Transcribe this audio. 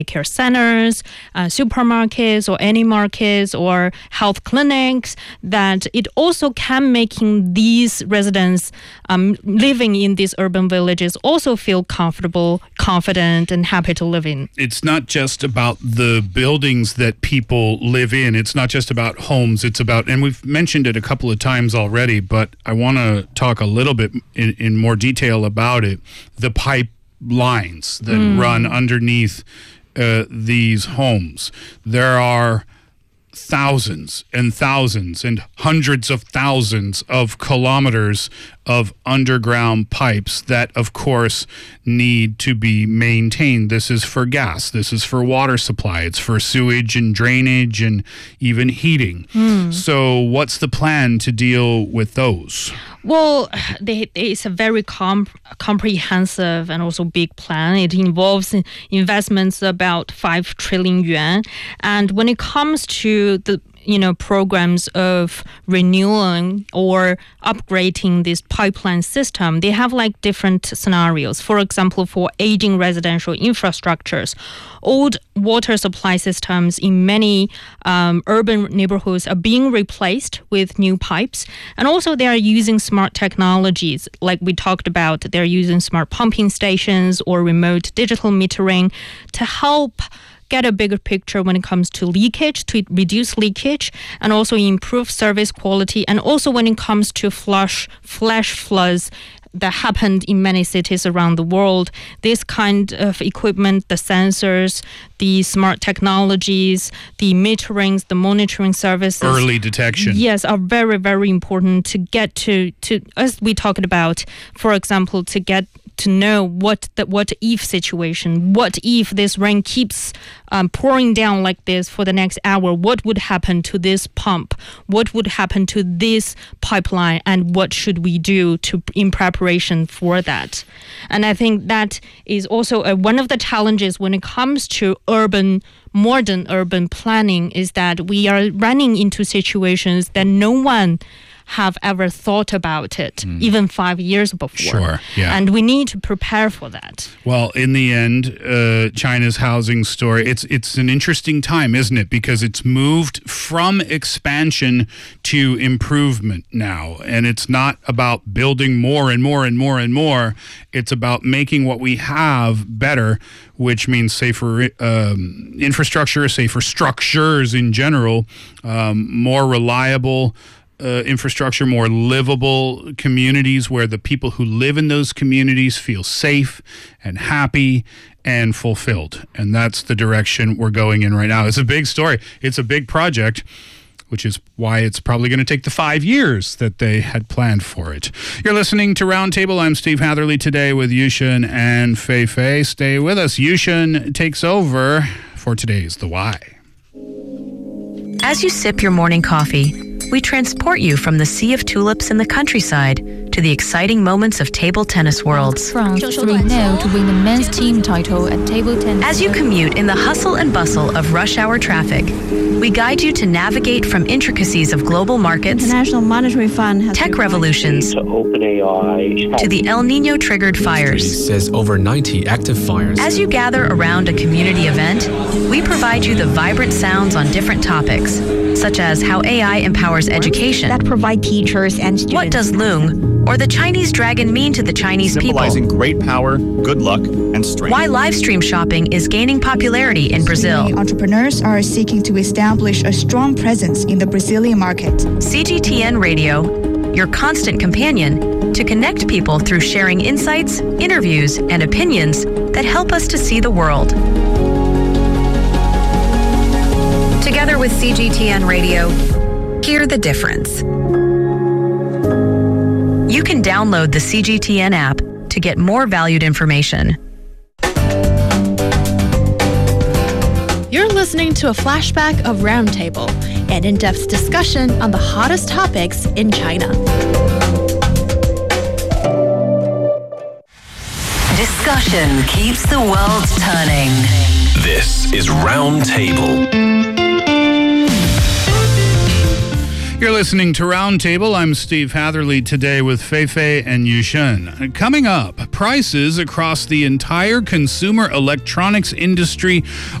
care centers, supermarkets or any markets or health clinics, that it also can making these residents living in these urban villages also feel comfortable, confident, and happy to live in. It's not just about the buildings that people live in. It's not just about homes. It's about, and we've mentioned it a couple of times already, but I want to talk a little bit in more detail about it. The pipelines that run underneath these homes. There are thousands and thousands and hundreds of thousands of kilometers of underground pipes that, of course, need to be maintained. This is for gas. This is for water supply. It's for sewage and drainage and even heating. So what's the plan to deal with those? Well, it's a very comprehensive and also big plan. It involves investments about 5 trillion yuan. And when it comes to the programs of renewing or upgrading this pipeline system, they have like different scenarios. For example, for aging residential infrastructures, old water supply systems in many urban neighborhoods are being replaced with new pipes. And also they are using smart technologies, like we talked about. They're using smart pumping stations or remote digital metering to help get a bigger picture when it comes to leakage, to reduce leakage, and also improve service quality. And also when it comes to flash floods that happened in many cities around the world, this kind of equipment, the sensors, the smart technologies, the meterings, the monitoring services, early detection, yes, are very, very important to get to as we talked about, for example, to get to know what if situation, what if this rain keeps pouring down like this for the next hour, what would happen to this pump, what would happen to this pipeline, and what should we do in preparation for that. And I think that is also one of the challenges when it comes to modern urban planning, is that we are running into situations that no one have ever thought about it, even 5 years before. Sure, yeah. And we need to prepare for that. Well, in the end, China's housing story, it's an interesting time, isn't it? Because it's moved from expansion to improvement now. And it's not about building more and more and more and more. It's about making what we have better, which means safer infrastructure, safer structures in general, more reliable infrastructure, more livable communities where the people who live in those communities feel safe and happy and fulfilled. And that's the direction we're going in right now. It's a big story. It's a big project, which is why it's probably going to take the 5 years that they had planned for it. You're listening to Roundtable. I'm Steve Hatherley today with Yushun and Fei Fei. Stay with us. Yushun takes over for today's The Why. As you sip your morning coffee, we transport you from the sea of tulips in the countryside to the exciting moments of table tennis worlds. France 3-0 to win the men's team title at table tennis. As you commute in the hustle and bustle of rush hour traffic, we guide you to navigate from intricacies of global markets, International Monetary Fund has tech revolutions, to OpenAI, to the El Nino triggered fires. Says over 90 active fires. As you gather around a community event, we provide you the vibrant sounds on different topics, such as how AI empowers education, that provide teachers and students. What does Loong or the Chinese dragon mean to the Chinese symbolizing people? Great power, good luck, and strength. Why live stream shopping is gaining popularity in Brazil. Entrepreneurs are seeking to establish a strong presence in the Brazilian market. CGTN Radio, your constant companion to connect people through sharing insights, interviews, and opinions that help us to see the world. Together with CGTN Radio, hear the difference. You can download the CGTN app to get more valued information. You're listening to a flashback of Roundtable, an in-depth discussion on the hottest topics in China. Discussion keeps the world turning. This is Roundtable. You're listening to Roundtable. I'm Steve Hatherley today with Feifei and Yushen. Coming up, prices across the entire consumer electronics industry